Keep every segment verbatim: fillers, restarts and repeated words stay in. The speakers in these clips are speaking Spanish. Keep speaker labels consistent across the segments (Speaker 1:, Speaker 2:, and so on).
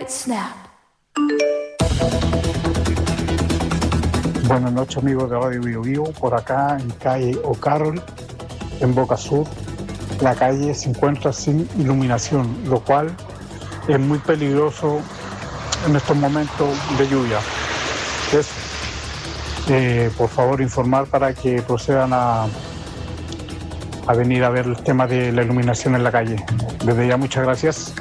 Speaker 1: it snap.
Speaker 2: Buenas noches, amigos de Radio Bio Bio. Por acá en calle O'Carroll, en Boca Sur, la calle se encuentra sin iluminación, lo cual es muy peligroso en estos momentos de lluvia. Es, eh, por favor, informar para que procedan a, a venir a ver el tema de la iluminación en la calle. Desde ya, muchas gracias.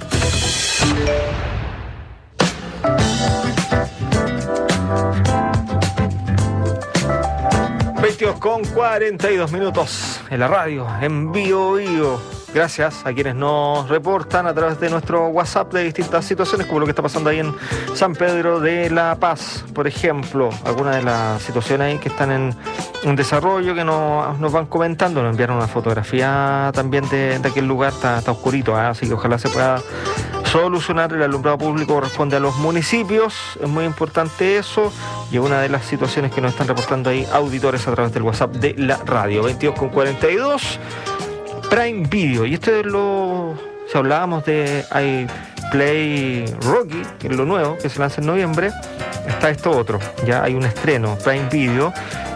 Speaker 3: veintidós con cuarenta y dos minutos en la radio, en Bio Bio. Gracias a quienes nos reportan a través de nuestro WhatsApp de distintas situaciones, como lo que está pasando ahí en San Pedro de la Paz, por ejemplo. Algunas de las situaciones ahí que están en, en desarrollo, que nos, nos van comentando. Nos enviaron una fotografía también de, de aquel lugar, está, está oscurito, ¿eh? Así que ojalá se pueda solucionar. El alumbrado público corresponde a los municipios, es muy importante eso, y una de las situaciones que nos están reportando ahí auditores a través del WhatsApp de la radio. veintidós con cuarenta y dos, Prime Video, y esto es lo... si hablábamos de iPlay Rocky, que es lo nuevo, que se lanza en noviembre, está esto otro, ya hay un estreno, Prime Video,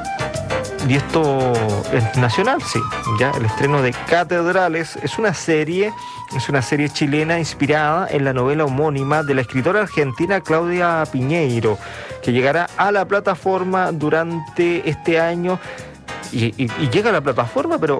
Speaker 3: y esto es nacional, sí, ya el estreno de Catedrales es una serie, es una serie chilena inspirada en la novela homónima de la escritora argentina Claudia Piñeiro, que llegará a la plataforma durante este año, y, y, y llega a la plataforma, pero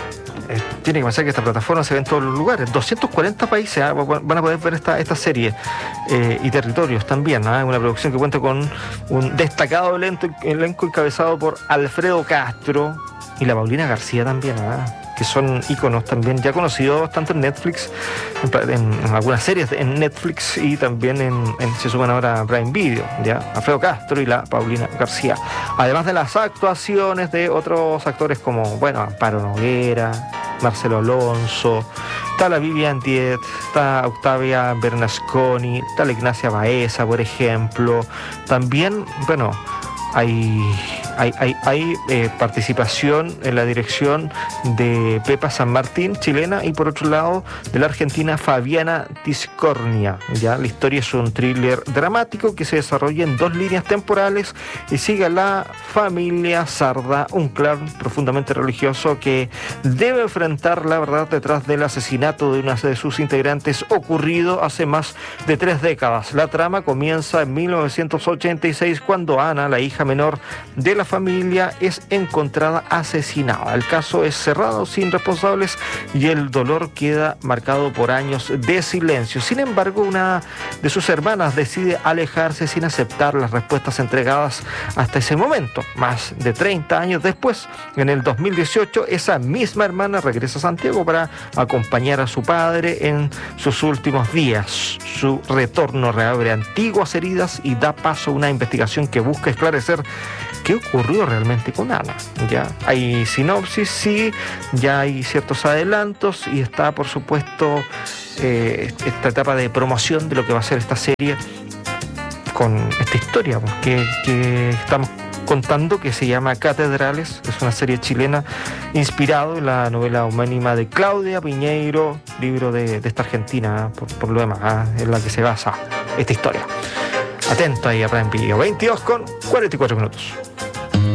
Speaker 3: eh, tiene que pensar que esta plataforma se ve en todos los lugares, doscientos cuarenta países ¿eh? van a poder ver esta, esta serie, eh, y territorios también, ¿eh? Una producción que cuenta con un destacado elenco, elenco encabezado por Alfredo Castro y la Paulina García también, ¿eh? Que son íconos también ya conocidos tanto en Netflix, en, en algunas series en Netflix, y también en, en, se suman ahora a Prime Video, ya Alfredo Castro y la Paulina García, además de las actuaciones de otros actores como, bueno, Amparo Noguera, Marcelo Alonso, está la Vivian Diet, está Octavia Bernasconi, está la Ignacia Baeza, por ejemplo. También, bueno, hay hay, hay, hay eh, participación en la dirección de Pepa San Martín, chilena, y por otro lado de la argentina Fabiana Tiscornia. Ya la historia es un thriller dramático que se desarrolla en dos líneas temporales y sigue a la familia Sarda, un clan profundamente religioso que debe enfrentar la verdad detrás del asesinato de una de sus integrantes ocurrido hace más de tres décadas. La trama comienza en mil novecientos ochenta y seis, cuando Ana, la hija menor de la familia, es encontrada asesinada. El caso es cerrado sin responsables y el dolor queda marcado por años de silencio. Sin embargo, una de sus hermanas decide alejarse sin aceptar las respuestas entregadas hasta ese momento. Más de treinta años después, en el dos mil dieciocho, esa misma hermana regresa a Santiago para acompañar a su padre en sus últimos días. Su retorno reabre antiguas heridas y da paso a una investigación que busca esclarecer qué ocurrió realmente con Ana. Ya hay sinopsis, sí, ya hay ciertos adelantos y está, por supuesto, eh, esta etapa de promoción de lo que va a ser esta serie con esta historia pues, que, que estamos contando, que se llama Catedrales. Es una serie chilena inspirado en la novela homónima de Claudia Piñeiro, libro de, de esta argentina, por, por lo demás, ¿eh? En la que se basa esta historia. Atento ahí a Prime Video. veintidós con cuarenta y cuatro minutos.